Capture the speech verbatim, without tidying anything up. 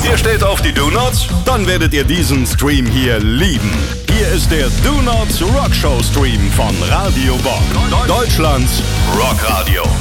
Ihr steht auf die Do-Nots? Dann werdet ihr diesen Stream hier lieben. Hier ist der Do-Nots Rock Show Stream von Radio Bock. Deutschlands Rockradio.